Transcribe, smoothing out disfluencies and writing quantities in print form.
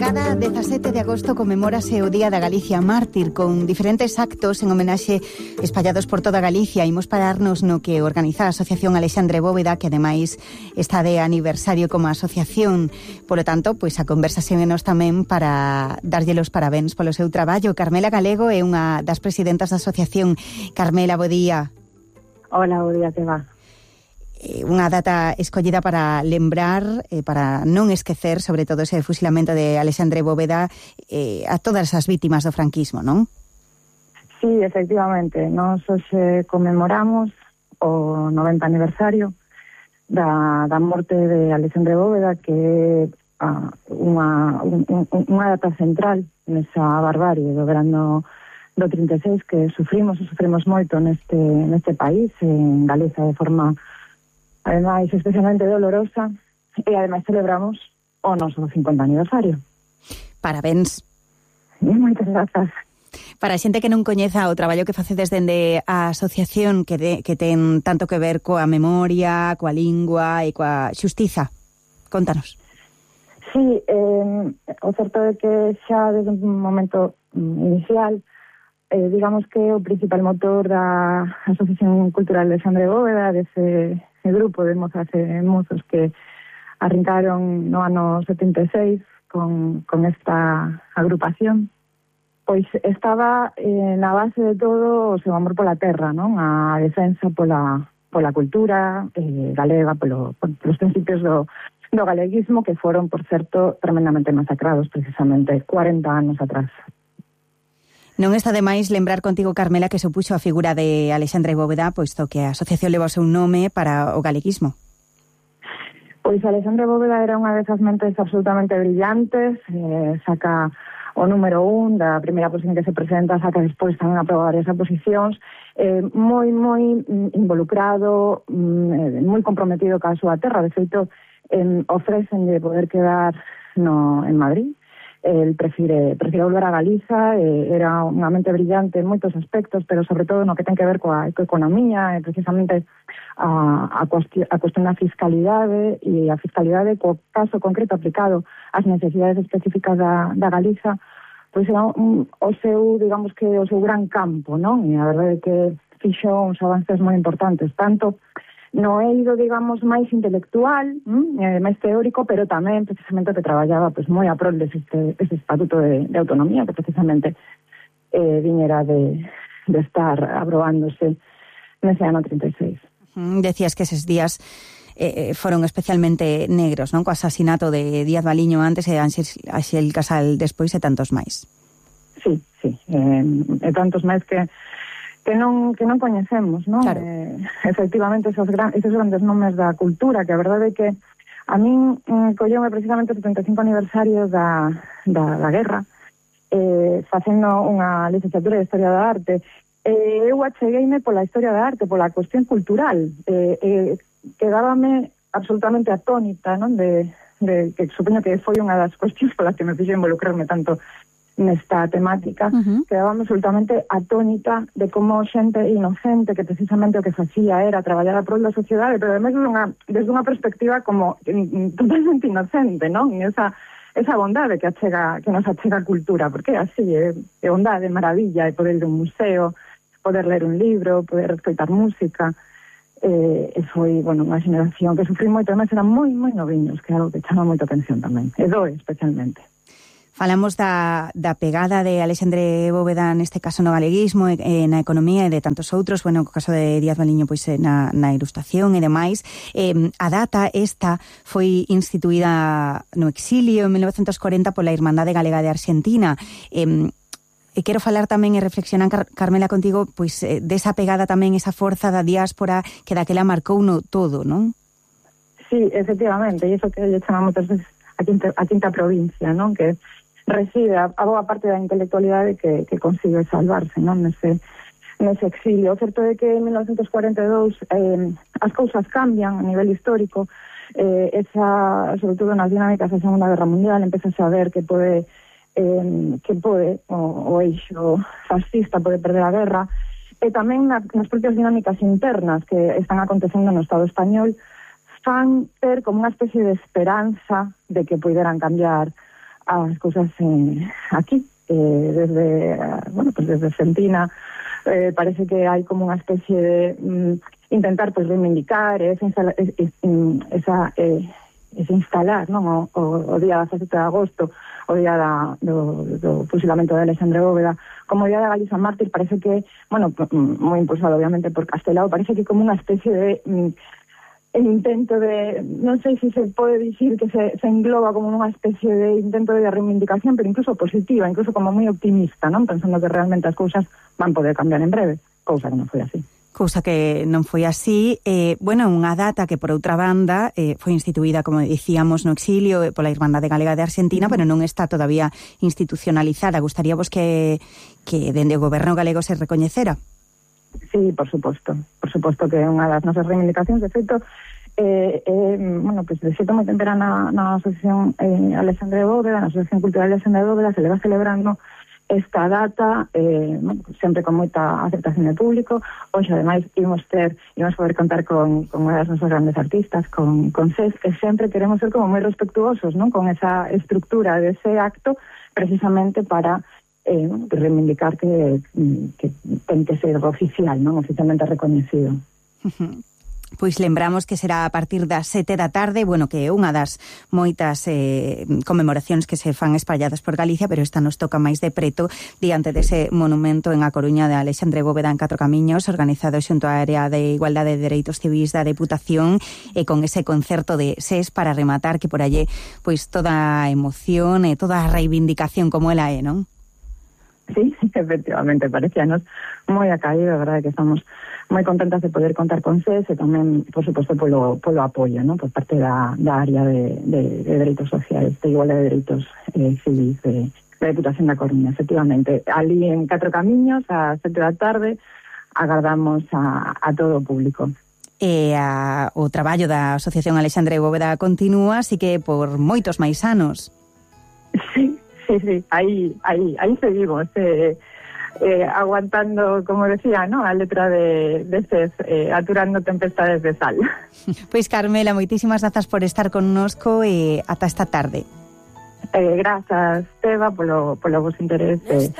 Cada 17 de agosto comemórase o Día da Galicia Mártir con diferentes actos en homenaxe espallados por toda Galicia. Imos pararnos no que organiza a Asociación Alexandre Bóveda, que ademais está de aniversario como asociación. Polo tanto, pois a conversación é nos tamén para darlle os parabéns polo seu traballo. Carmela Galego é unha das presidentas da asociación. Carmela, bo día. Hola, bo día, te va. Unha data escollida para lembrar, para non esquecer, sobre todo ese fusilamento de Alexandre Bóveda, a todas as vítimas do franquismo, non? Sí, efectivamente. Nós hoxe conmemoramos o 90 aniversario da morte de Alexandre Bóveda, que é unha data central nesa barbarie do verano do 36 que sufrimos moito neste país, en Galiza, de forma ademais especialmente dolorosa, e ademais celebramos o noso 50 aniversario. Parabéns. Moitas grazas. Para a xente que non coñeza o traballo que facedes dende a asociación que ten tanto que ver coa memoria, coa lingua e coa xustiza, contanos. Sí, o certo é que xa desde un momento inicial digamos que o principal motor da Asociación Cultural Alexandre Bóveda, dese grupo de mozas e mozos que arrincaron no ano 76 con esta agrupación, pois estaba na base de todo o seu amor pola terra, non? A defensa pola cultura galega, polos principios do galeguismo, que foron, por certo, tremendamente masacrados precisamente 40 anos atrás. Non está de máis lembrar contigo, Carmela, que supuxo a figura de Alexandre Bóveda, posto que a asociación leva o seu nome para o galeguismo. Pois Alexandre Bóveda era unha desas mentes absolutamente brillantes, saca o número 1 da primeira posición que se presenta, saca despois tamén a probar varias posicións, moi involucrado, moi comprometido ca súa terra. De feito, ofrecen de poder quedar en Madrid. El prefire volver a Galiza. Era unha mente brillante en moitos aspectos, pero sobre todo no que ten que ver coa economía, precisamente a cuestión da fiscalidade, e a fiscalidade co caso concreto aplicado ás necesidades específicas da Galiza, pois era o seu, digamos que o seu gran campo, non? E a verdade é que fixo uns avances moi importantes, tanto no eido, digamos, máis intelectual, máis teórico, pero tamén precisamente que traballaba pois moi a prol dese estatuto de autonomía, que precisamente viñera de estar aprobándose nese ano 36. Decías que eses días foron especialmente negros, non? Co asasinato de Díaz Baliño antes e Ángel Casal despois e tantos máis. Sí, e tantos máis que non coñecemos, non? Claro. Efectivamente, esos grandes nomes da cultura, que a verdade é que a min colleume precisamente o 75 aniversario da guerra, facendo unha licenciatura de Historia da Arte. Eu achegueime pola historia da arte, pola cuestión cultural. Quedábame absolutamente atónita, non? Que supoño que foi unha das cuestións polas que me fixo involucrarme tanto nesta temática. Quedábame absolutamente atónita de como xente inocente, que precisamente o que facía era traballar a prol da sociedade, pero ademais desde unha perspectiva como totalmente inocente, non? E esa bondade que nos achega a cultura, porque así é bondade, maravilla, é poder ir a un museo, poder ler un libro, poder escoitar música. E foi, unha xeración que sufrí moito, ademais eran moi noviños, que é algo que chama moita atención tamén, e doe especialmente. Falamos da pegada de Alexandre Bóveda, neste caso no galeguismo, na economía e de tantos outros, no caso de Díaz Baliño, pois na ilustración e demais. A data esta foi instituída no exilio en 1940 pola Irmandade Galega de Argentina. E quero falar tamén e reflexionar, Carmela, contigo, pois desa pegada tamén, esa forza da diáspora que daquela marcou no todo, non? Sí, efectivamente, e iso que lle chamamos moitas veces a quinta provincia, non? Que reside a boa parte da intelectualidade que consigue salvarse, non? Nese exilio. O certo é que en 1942 as cousas cambian a nivel histórico, sobre todo nas dinámicas da Segunda Guerra Mundial, empeza a saber que pode o eixo fascista pode perder a guerra, e tamén nas propias dinámicas internas que están acontecendo no Estado español fan ter como unha especie de esperanza de que poideran cambiar as cousas aquí. Desde Argentina parece que hai como unha especie de intentar pues reivindicar instalar, non, o día 17 de agosto, o día do fusilamento de Alexandre Bóveda, como día da Galiza mártir. Parece que, bueno, moi impulsado obviamente por Castelao, parece que como unha especie de intento de, non sei se se pode dicir que se engloba como unha especie de intento de reivindicación, pero incluso positiva, incluso como moi optimista, non, pensando que realmente as cousas van poder cambiar en breve, cousa que non foi así. Cousa que non foi así. Bueno, unha data que, por outra banda, foi instituída, como dicíamos, no exilio pola Irmandade Galega de Argentina, pero non está todavía institucionalizada. Gustaríavos que dende o goberno galego se recoñecera? Sí, por suposto que é unha das nosas reivindicacións. De feito, bueno, pues de xeito moi tempera na Asociación Alexandre Bóveda, na Asociación Cultural Alexandre Bóveda, se le va celebrando esta data, sempre con moita aceptación de público. Hoxe, ademais, imos poder contar con unha das nosas grandes artistas, con SES, que sempre queremos ser como moi respectuosos, non, con esa estructura dese acto, precisamente para reivindicar que ten que ser oficial, non, oficialmente recoñecido. Pois lembramos que será a partir das 7 da tarde, bueno, que é unha das moitas conmemoracións que se fan espalladas por Galicia, pero esta nos toca máis de preto diante dese monumento en A Coruña de Alexandre Bóveda en 4 Camiños, organizado xunto á Área de Igualdade de Dereitos Civís da Deputación, e con ese concerto de SES para rematar, que por allí pois toda a emoción e toda a reivindicación como ela é, non? Sí, efectivamente, parecíanos moi acaído, a verdade que estamos moi contentas de poder contar con SES e tamén, por suposto, polo apoio, non, por parte da área de dereitos sociais, de igualdade de dereitos civis da Deputación da Coruña. Efectivamente, ali en 4 Camiños, a 7 da tarde, agardamos a todo o público. O traballo da Asociación Alexandre Bóveda continúa, así que por moitos máis anos. Sí, aí seguimos, aguantando, como decía, ¿no?, a letra de SES, aturando tempestades de sal. Pois Carmela, moitísimas grazas por estar connosco e ata esta tarde. Grazas, Teba, polo vos interés.